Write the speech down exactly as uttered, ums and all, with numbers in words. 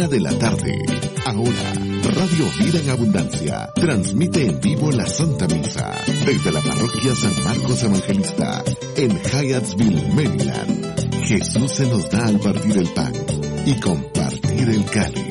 de la tarde. Ahora, Radio Vida en Abundancia transmite en vivo la Santa Misa desde la parroquia San Marcos Evangelista en Hyattsville, Maryland. Jesús se nos da al partir el pan y compartir el cáliz.